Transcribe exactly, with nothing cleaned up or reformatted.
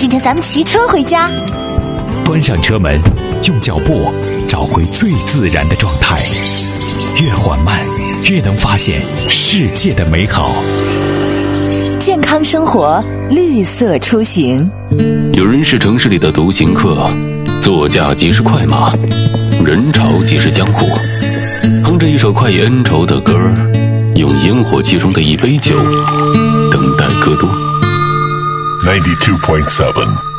今天咱们骑车回家。 关上车门，用脚步找回最自然的状态，越缓慢越能发现世界的美好。 健康生活，绿色出行。 有人是城市里的独行客，座驾即是快马，人潮即是江湖。哼着一首快意恩仇的歌，用烟火气中的一杯酒等待戈多。 ninety-two point seven